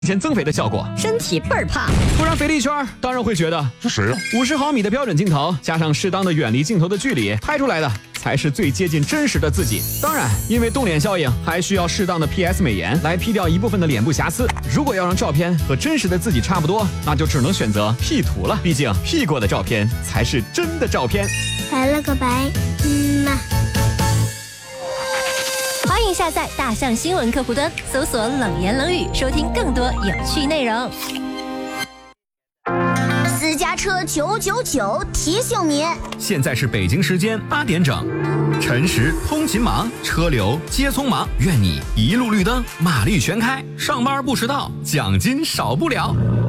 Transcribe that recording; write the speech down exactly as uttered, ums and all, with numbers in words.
前增肥的效果， 身体倍儿胖。 不然肥了一圈，当然会觉得是谁呀、啊？ 五十毫米的标准镜头，加上适当的远离镜头的距离，拍出来的才是最接近真实的自己。当然，因为动脸效应，还需要适当的 P S 美颜来 P 掉一部分的脸部瑕疵。如果要让照片和真实的自己差不多，那就只能选择 P 图了。毕竟 P 过的照片才是真的照片。 拜了个拜，嗯嘛。 欢迎下载大象新闻客户端，搜索冷言冷语，收听更多有趣内容。 私家车九九九提醒您， 现在是北京时间八点整，晨时通勤忙，车流接匆忙，愿你一路绿灯，马力全开，上班不迟到，奖金少不了。